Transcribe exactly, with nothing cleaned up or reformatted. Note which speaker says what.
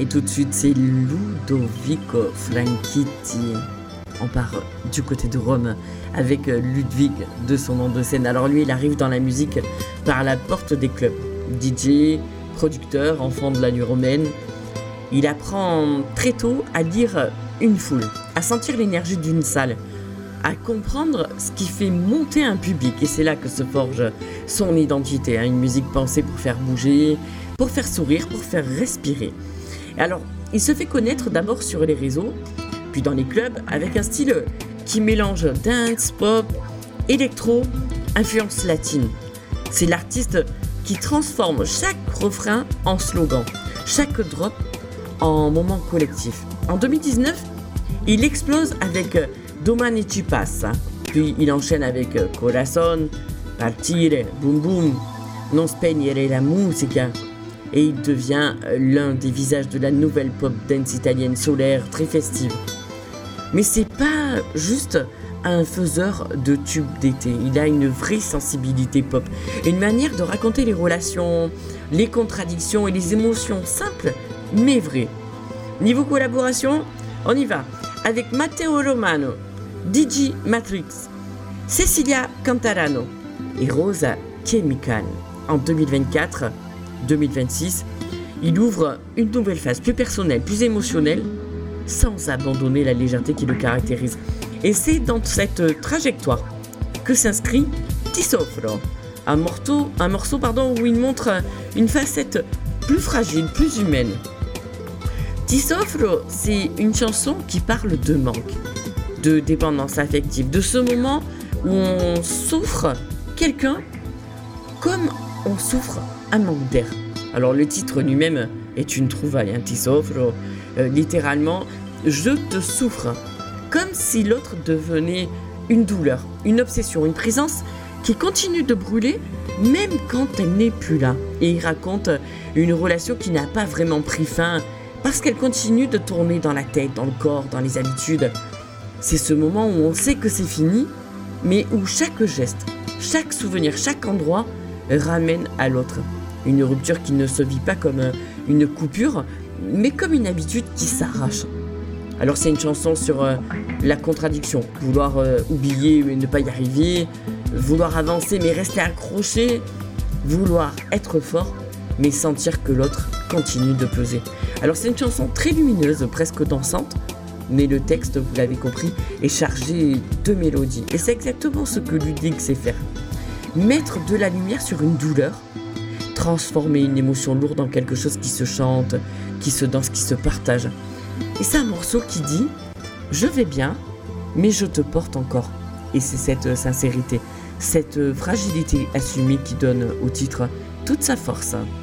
Speaker 1: Et tout de suite, c'est Ludovico Franchitti. On part du côté de Rome avec Ludwig de son nom de scène. Alors lui, il arrive dans la musique par la porte des clubs. D J, producteur, enfant de la nuit romaine. Il apprend très tôt à lire une foule, à sentir l'énergie d'une salle, à comprendre ce qui fait monter un public. Et c'est là que se forge son identité. Une musique pensée pour faire bouger, pour faire sourire, pour faire respirer. Alors, il se fait connaître d'abord sur les réseaux, puis dans les clubs, avec un style qui mélange dance, pop, électro, influence latine. C'est l'artiste qui transforme chaque refrain en slogan, chaque drop en moment collectif. En deux mille dix-neuf, il explose avec Domani ci passa, puis il enchaîne avec Corazon, Partire, Boom Boom, Non spegnere la musica, et il devient l'un des visages de la nouvelle pop dance italienne solaire, très festive. Mais c'est pas juste un faiseur de tubes d'été, il a une vraie sensibilité pop, une manière de raconter les relations, les contradictions et les émotions simples mais vraies. Niveau collaboration, on y va avec Matteo Romano, D J Matrix, Cecilia Cantarano et Rosa Chemical. En deux mille vingt-quatre deux mille vingt-six, il ouvre une nouvelle phase plus personnelle, plus émotionnelle, sans abandonner la légèreté qui le caractérise. Et c'est dans cette trajectoire que s'inscrit Ti soffro, un morceau, un morceau pardon, où il montre une facette plus fragile, plus humaine. Ti soffro, c'est une chanson qui parle de manque, de dépendance affective, de ce moment où on souffre quelqu'un comme on souffre un manque d'air. Alors le titre lui-même est une trouvaille, hein, Ti soffro, euh, littéralement je te souffre, comme si l'autre devenait une douleur, une obsession, une présence qui continue de brûler même quand elle n'est plus là. Et il raconte une relation qui n'a pas vraiment pris fin parce qu'elle continue de tourner dans la tête, dans le corps, dans les habitudes. C'est ce moment où on sait que c'est fini, mais où chaque geste, chaque souvenir, chaque endroit ramène à l'autre. Une rupture qui ne se vit pas comme une coupure, mais comme une habitude qui s'arrache. Alors c'est une chanson sur euh, la contradiction, vouloir euh, oublier mais ne pas y arriver, vouloir avancer mais rester accroché, vouloir être fort mais sentir que l'autre continue de peser. Alors c'est une chanson très lumineuse, presque dansante, mais le texte, vous l'avez compris, est chargé de mélodie. Et c'est exactement ce que Ludwig sait faire. Mettre de la lumière sur une douleur, transformer une émotion lourde en quelque chose qui se chante, qui se danse, qui se partage. Et c'est un morceau qui dit « Je vais bien, mais je te porte encore ». Et c'est cette sincérité, cette fragilité assumée qui donne au titre toute sa force.